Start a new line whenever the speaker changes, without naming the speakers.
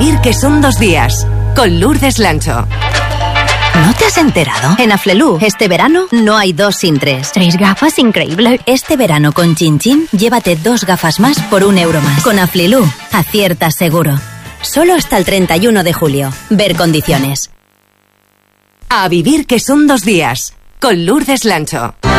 vivir que son 2 días, con Lourdes Lancho.
¿No te has enterado? En Aflelu, este verano, no hay 2 sin 3.
3 gafas, increíble.
Este verano con Chin Chin, llévate 2 gafas más por €1 más. Con Aflelu, aciertas seguro. Solo hasta el 31 de julio. Ver condiciones.
A vivir que son 2 días, con Lourdes Lancho.